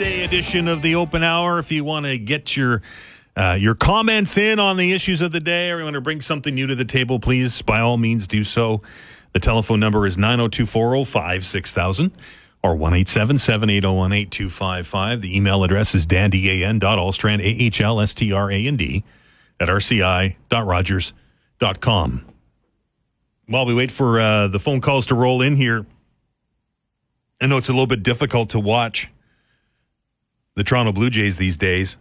Wednesday edition of the Open Hour. If you want to get your comments in on the issues of the day, or you want to bring something new to the table, please, by all means, do so. The telephone number is 902-405-6000 or 1-877-801-8255. The email address is dandan.alstrand, AHLSTRAND, at rci.rogers.com. While we wait for the phone calls to roll in here, I know it's a little bit difficult to watch the Toronto Blue Jays these days.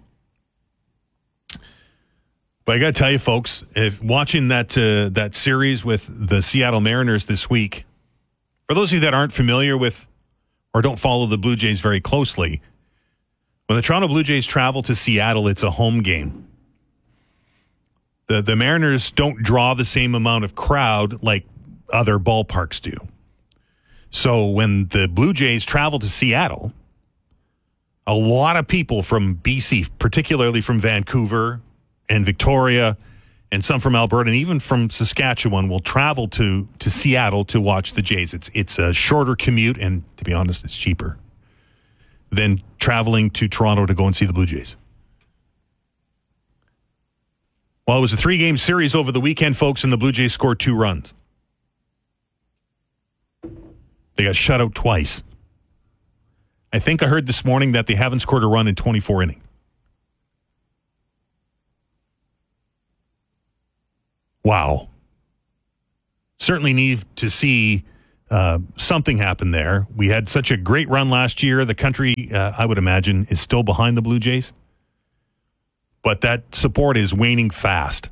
But I got to tell you, folks, if watching that series with the Seattle Mariners this week, for those of you that aren't familiar with or don't follow the Blue Jays very closely, when the Toronto Blue Jays travel to Seattle, it's a home game. The Mariners don't draw the same amount of crowd like other ballparks do. So when the Blue Jays travel to Seattle, a lot of people from BC, particularly from Vancouver and Victoria, and some from Alberta, and even from Saskatchewan, will travel to Seattle to watch the Jays. It's a shorter commute, and to be honest, it's cheaper than traveling to Toronto to go and see the Blue Jays. Well, it was a 3-game series over the weekend, folks, and the Blue Jays scored 2 runs. They got shut out twice. I think I heard this morning that they haven't scored a run in 24 innings. Wow. Certainly need to see something happen there. We had such a great run last year. The country, I would imagine, is still behind the Blue Jays. But that support is waning fast.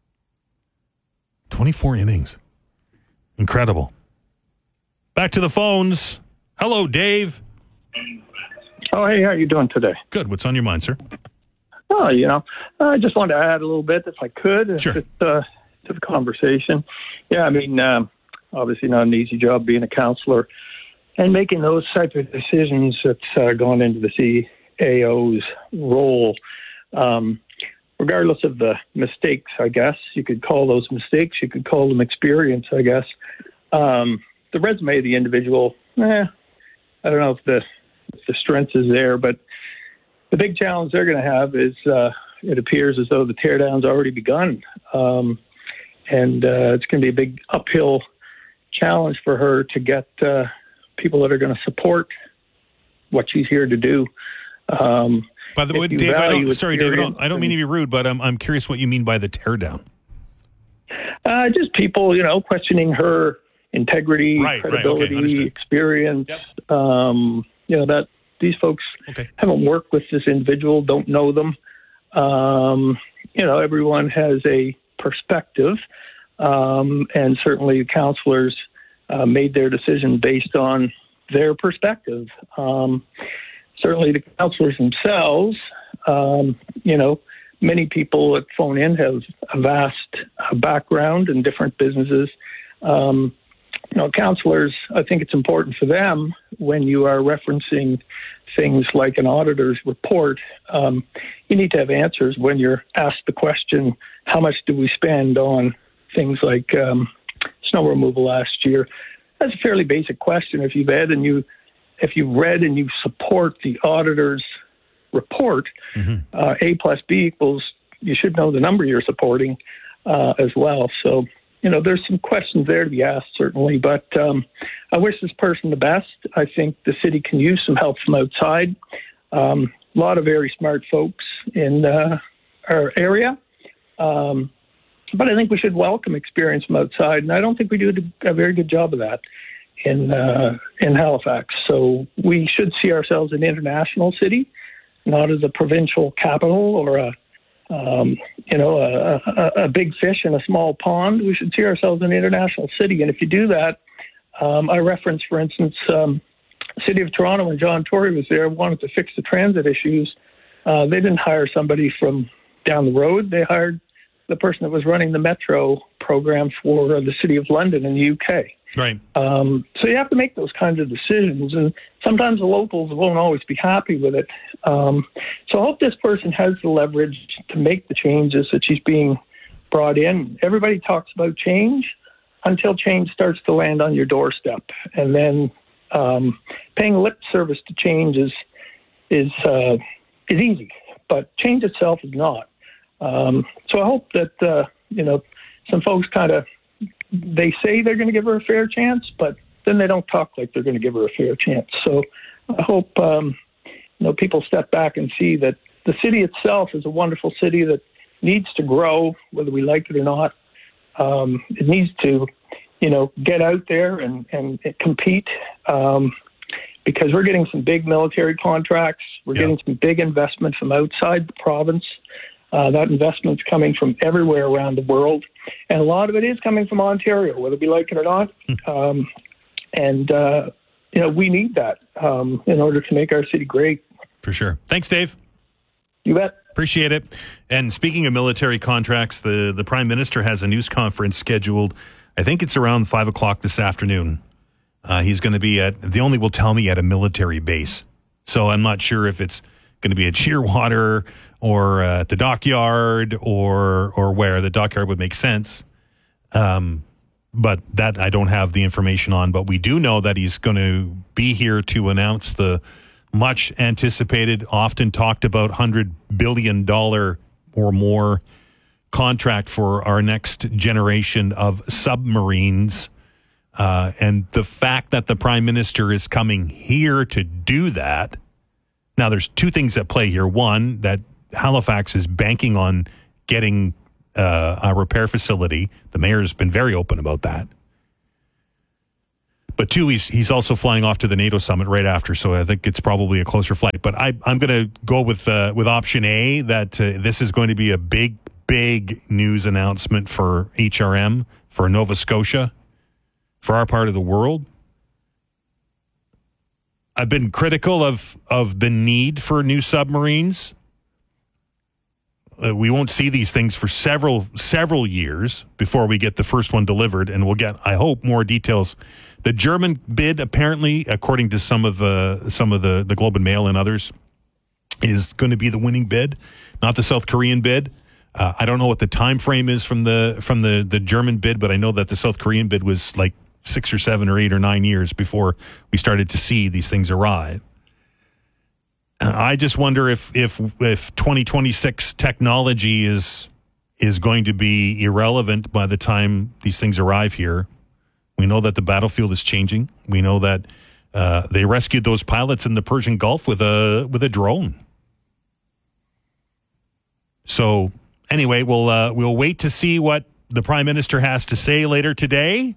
24 innings. Incredible. Back to the phones. Hello, Dave. Oh, hey, how are you doing today? Good. What's on your mind, sir? Oh, I just wanted to add a little bit, if I could, sure, to the conversation. Yeah, I mean, obviously not an easy job being a counselor and making those type of decisions that's gone into the CAO's role. Regardless of the mistakes, I guess, you could call those mistakes, you could call them experience, I guess. The resume of the individual, I don't know if the strength is there, but the big challenge they're going to have is it appears as though the teardown's already begun. And it's going to be a big uphill challenge for her to get people that are going to support what she's here to do. By the way, Dave, I don't mean to be rude, but I'm curious what you mean by the teardown. Just people, questioning her integrity, credibility, experience. Yep. That these folks haven't worked with this individual, don't know them. Everyone has a perspective, and certainly the counselors made their decision based on their perspective. Certainly the counselors themselves, many people that phone in have a vast background in different businesses. Counselors, I think it's important for them when you are referencing things like an auditor's report, you need to have answers when you're asked the question, how much do we spend on things like snow removal last year? That's a fairly basic question. If you've read and you support the auditor's report, A plus B equals, you should know the number you're supporting as well. So, there's some questions there to be asked, certainly, but I wish this person the best. I think the city can use some help from outside. A lot of very smart folks in our area, but I think we should welcome experience from outside, and I don't think we do a very good job of that in Halifax. So we should see ourselves an international city, not as a provincial capital or a big fish in a small pond. We should see ourselves an international city. And if you do that, I reference, for instance, City of Toronto, when John Tory was there, wanted to fix the transit issues. They didn't hire somebody from down the road. They hired the person that was running the metro program for the City of London in the UK. Right. So you have to make those kinds of decisions, and sometimes the locals won't always be happy with it. So I hope this person has the leverage to make the changes that she's being brought in. Everybody talks about change until change starts to land on your doorstep, and then paying lip service to change is is easy, but change itself is not. So I hope that some folks they say they're going to give her a fair chance, but then they don't talk like they're going to give her a fair chance. So I hope people step back and see that the city itself is a wonderful city that needs to grow, whether we like it or not. It needs to, get out there and compete because we're getting some big military contracts. We're getting some big investment from outside the province. That investment's coming from everywhere around the world. And a lot of it is coming from Ontario, whether we like it or not. We need that in order to make our city great. For sure. Thanks, Dave. You bet. Appreciate it. And speaking of military contracts, the Prime Minister has a news conference scheduled. I think it's around 5 o'clock this afternoon. He's going to be at a military base. So I'm not sure if it's going to be at Shearwater or at the dockyard or where. The dockyard would make sense. But that I don't have the information on. But we do know that he's going to be here to announce the much anticipated, often talked about $100 billion or more contract for our next generation of submarines. And the fact that the Prime Minister is coming here to do that. Now, there's two things at play here. One, that Halifax is banking on getting a repair facility. The mayor's been very open about that. But two, he's also flying off to the NATO summit right after, so I think it's probably a closer flight. But I'm going to go with option A, that this is going to be a big news announcement for HRM, for Nova Scotia, for our part of the world. I've been critical of the need for new submarines. We won't see these things for several years before we get the first one delivered, and we'll get, I hope, more details. The German bid, apparently, according to some of the Globe and Mail and others, is going to be the winning bid, not the South Korean bid. I don't know what the time frame is from the German bid, but I know that the South Korean bid was like 6 or 7 or 8 or 9 years before we started to see these things arrive. I just wonder if 2026 technology is going to be irrelevant by the time these things arrive here. We know that the battlefield is changing. We know that they rescued those pilots in the Persian Gulf with a drone. So anyway, we'll wait to see what the Prime Minister has to say later today.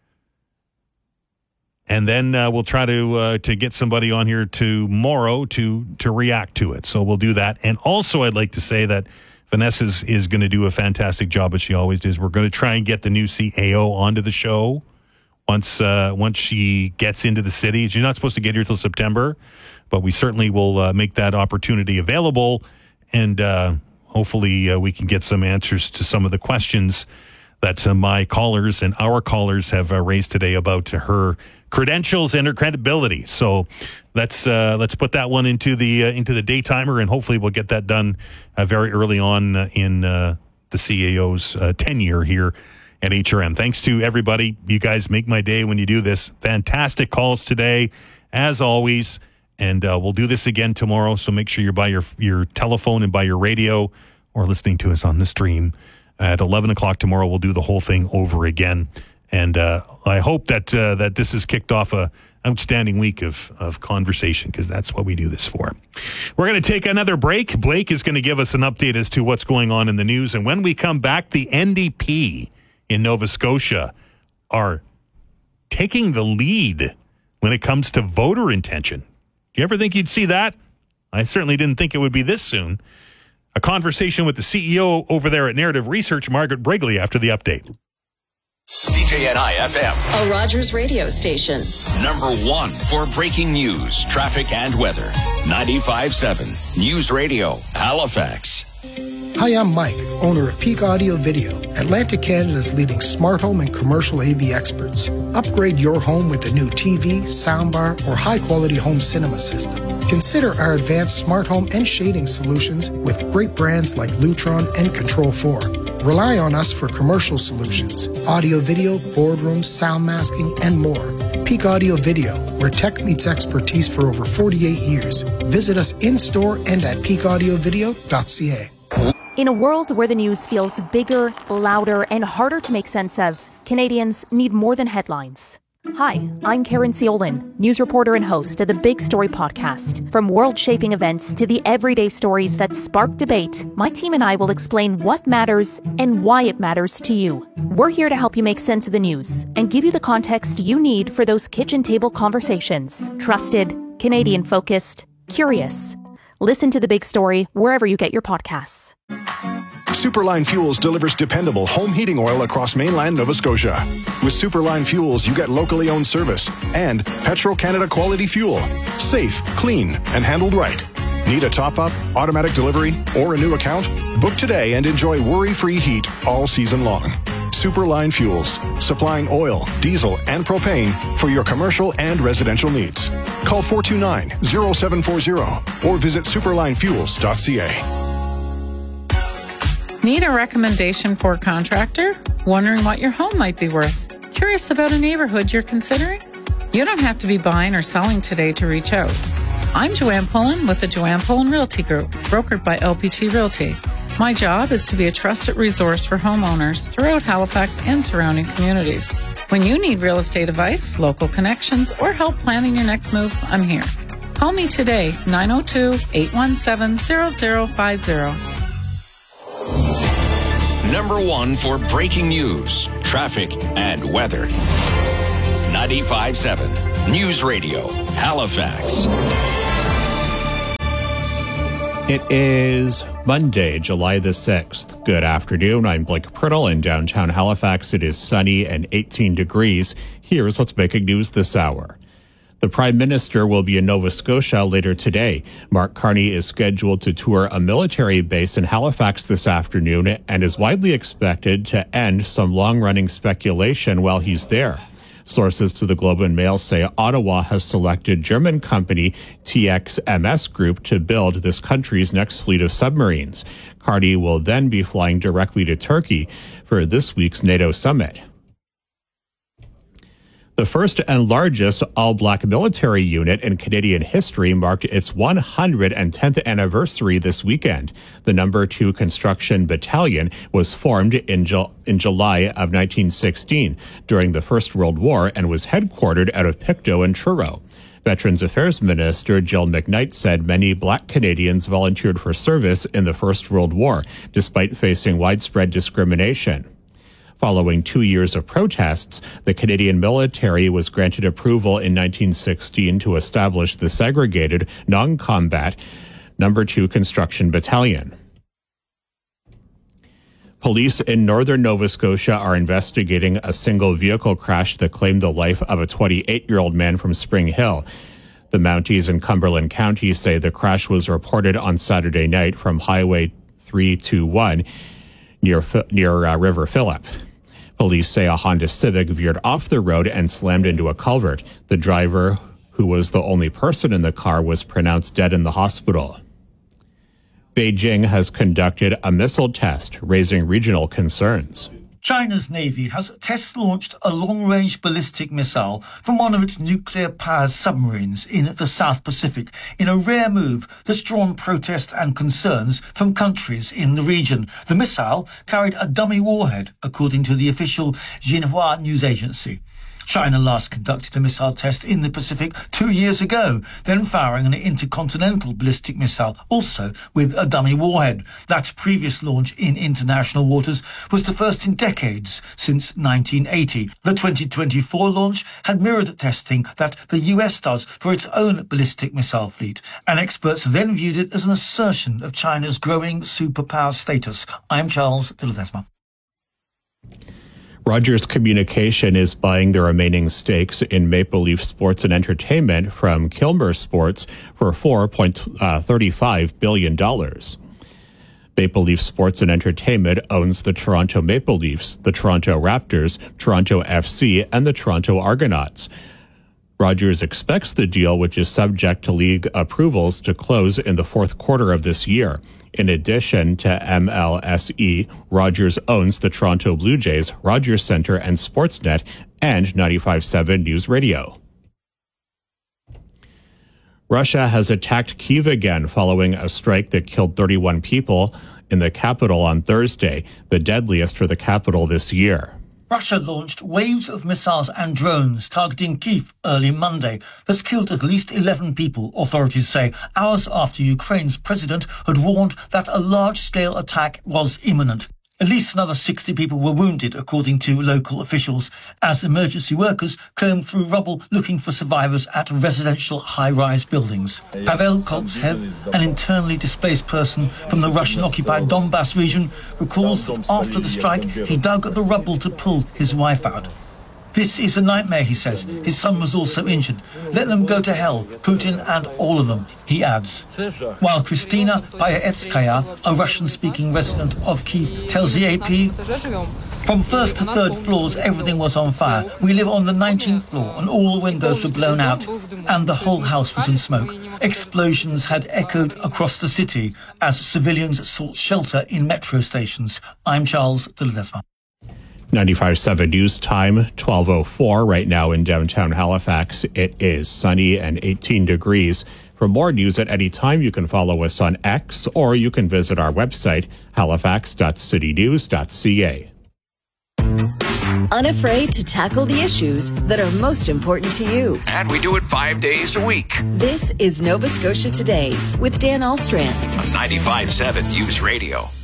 And then we'll try to get somebody on here tomorrow to react to it. So we'll do that. And also, I'd like to say that Vanessa is going to do a fantastic job, as she always does. We're going to try and get the new CAO onto the show once she gets into the city. She's not supposed to get here till September, but we certainly will make that opportunity available. And hopefully we can get some answers to some of the questions that my callers and our callers have raised today about her credentials and her credibility. So let's put that one into the daytimer, and hopefully we'll get that done very early on in the CAO's tenure here at HRM. Thanks to everybody. You guys make my day when you do this. Fantastic calls today, as always. And we'll do this again tomorrow. So make sure you're by your telephone and by your radio, or listening to us on the stream. At 11 o'clock tomorrow, we'll do the whole thing over again. And I hope that this has kicked off a outstanding week of conversation, because that's what we do this for. We're going to take another break. Blake is going to give us an update as to what's going on in the news. And when we come back, the NDP in Nova Scotia are taking the lead when it comes to voter intention. Do you ever think you'd see that? I certainly didn't think it would be this soon. A conversation with the CEO over there at Narrative Research, Margaret Brigley, after the update. CJNI FM, a Rogers radio station. Number one for breaking news, traffic, and weather. 95.7 News Radio, Halifax. Hi, I'm Mike, owner of Peak Audio Video, Atlantic Canada's leading smart home and commercial AV experts. Upgrade your home with a new TV, soundbar, or high-quality home cinema system. Consider our advanced smart home and shading solutions with great brands like Lutron and Control4. Rely on us for commercial solutions, audio, video, boardrooms, sound masking, and more. Peak Audio Video, where tech meets expertise for over 48 years. Visit us in-store and at peakaudiovideo.ca. In a world where the news feels bigger, louder, and harder to make sense of, Canadians need more than headlines. Hi, I'm Karen Ciolin, news reporter and host of the Big Story podcast. From world-shaping events to the everyday stories that spark debate, my team and I will explain what matters and why it matters to you. We're here to help you make sense of the news and give you the context you need for those kitchen table conversations. Trusted, Canadian-focused, curious. Listen to The Big Story wherever you get your podcasts. Superline Fuels delivers dependable home heating oil across mainland Nova Scotia. With Superline Fuels, you get locally owned service and Petro-Canada quality fuel. Safe, clean, and handled right. Need a top-up, automatic delivery, or a new account? Book today and enjoy worry-free heat all season long. Superline Fuels, supplying oil, diesel, and propane for your commercial and residential needs. Call 429-0740 or visit superlinefuels.ca. Need a recommendation for a contractor? Wondering what your home might be worth? Curious about a neighborhood you're considering? You don't have to be buying or selling today to reach out. I'm Joanne Pullen with the Joanne Pullen Realty Group, brokered by LPT Realty. My job is to be a trusted resource for homeowners throughout Halifax and surrounding communities. When you need real estate advice, local connections, or help planning your next move, I'm here. Call me today, 902-817-0050. Number one for breaking news, traffic, and weather. 95.7 News Radio, Halifax. It is Monday, July the 6th. Good afternoon. I'm Blake Priddle. In downtown Halifax, it is sunny and 18 degrees. Here's what's making news this hour. The Prime Minister will be in Nova Scotia later today. Mark Carney is scheduled to tour a military base in Halifax this afternoon and is widely expected to end some long-running speculation while he's there. Sources to the Globe and Mail say Ottawa has selected German company TXMS Group to build this country's next fleet of submarines. Carney will then be flying directly to Turkey for this week's NATO summit. The first and largest all-black military unit in Canadian history marked its 110th anniversary this weekend. The No. 2 Construction Battalion was formed in July of 1916 during the First World War and was headquartered out of Pictou and Truro. Veterans Affairs Minister Jill McKnight said many black Canadians volunteered for service in the First World War, despite facing widespread discrimination. Following 2 years of protests, the Canadian military was granted approval in 1916 to establish the segregated, non-combat No. 2 Construction Battalion. Police in northern Nova Scotia are investigating a single vehicle crash that claimed the life of a 28-year-old man from Spring Hill. The Mounties in Cumberland County say the crash was reported on Saturday night from Highway 321 near River Phillip. Police say a Honda Civic veered off the road and slammed into a culvert. The driver, who was the only person in the car, was pronounced dead in the hospital. Beijing has conducted a missile test, raising regional concerns. China's Navy has test-launched a long-range ballistic missile from one of its nuclear-powered submarines in the South Pacific in a rare move that's drawn protest and concerns from countries in the region. The missile carried a dummy warhead, according to the official Xinhua news agency. China last conducted a missile test in the Pacific 2 years ago, then firing an intercontinental ballistic missile, also with a dummy warhead. That previous launch in international waters was the first in decades since 1980. The 2024 launch had mirrored testing that the US does for its own ballistic missile fleet, and experts then viewed it as an assertion of China's growing superpower status. I'm Charles de Ledesma. Rogers Communication is buying the remaining stakes in Maple Leaf Sports and Entertainment from Kilmer Sports for $4.35 billion. Maple Leaf Sports and Entertainment owns the Toronto Maple Leafs, the Toronto Raptors, Toronto FC, and the Toronto Argonauts. Rogers expects the deal, which is subject to league approvals, to close in the fourth quarter of this year. In addition to MLSE, Rogers owns the Toronto Blue Jays, Rogers Centre and Sportsnet, and 95.7 News Radio. Russia has attacked Kyiv again following a strike that killed 31 people in the capital on Thursday, the deadliest for the capital this year. Russia launched waves of missiles and drones targeting Kyiv early Monday. This killed at least 11 people, authorities say, hours after Ukraine's president had warned that a large-scale attack was imminent. At least another 60 people were wounded, according to local officials, as emergency workers combed through rubble looking for survivors at residential high-rise buildings. Pavel Koltsev, an internally displaced person from the Russian-occupied Donbass region, recalls that after the strike, he dug the rubble to pull his wife out. This is a nightmare, he says. His son was also injured. Let them go to hell, Putin and all of them, he adds. While Kristina Payaetskaya, a Russian-speaking resident of Kyiv, tells the AP, from first to third floors, everything was on fire. We live on the 19th floor, and all the windows were blown out, and the whole house was in smoke. Explosions had echoed across the city as civilians sought shelter in metro stations. I'm Charles de Ledesma. 95.7 News Time, 12:04 right now in downtown Halifax. It is sunny and 18 degrees. For more news at any time, you can follow us on X or you can visit our website, halifax.citynews.ca. Unafraid to tackle the issues that are most important to you. And we do it 5 days a week. This is Nova Scotia Today with Dan Alstrand On 95.7 News Radio.